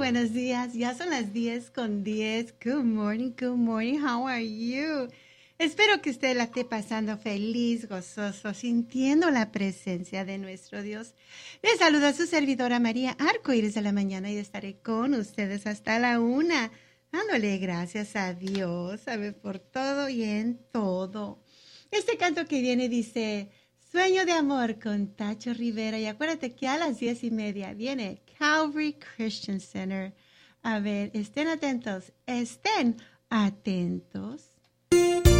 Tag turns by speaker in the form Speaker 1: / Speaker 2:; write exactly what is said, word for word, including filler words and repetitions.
Speaker 1: buenos días. Ya son las diez con diez. Good morning, good morning. How are you? Espero que usted la esté pasando feliz, gozoso, sintiendo la presencia de nuestro Dios. Les saluda a su servidora María Arcoíris de la mañana y estaré con ustedes hasta la una, dándole gracias a Dios, sabe, por todo y en todo. Este canto que viene dice... Sueño de amor con Tacho Rivera. Y acuérdate que a las diez y media viene Calvary Christian Center. A ver, estén atentos, estén atentos.